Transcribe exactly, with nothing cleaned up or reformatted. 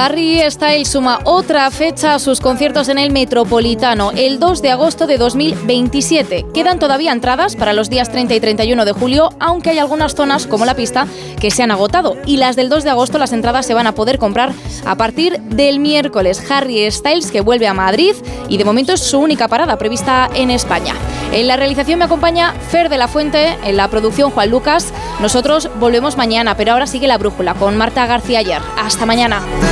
Harry Styles suma otra fecha a sus conciertos en el Metropolitano, el dos de agosto de dos mil veintisiete. Quedan todavía entradas para los días treinta y treinta y uno de julio, aunque hay algunas zonas, como la pista, que se han agotado. Y las del dos de agosto, las entradas se van a poder comprar a partir del miércoles. Harry Styles, que vuelve a Madrid, y de momento es su única parada prevista en España. En la realización me acompaña Fer de la Fuente, en la producción Juan Lucas. Nosotros volvemos mañana, pero ahora sigue La Brújula con Marta García Ayer. Hasta mañana.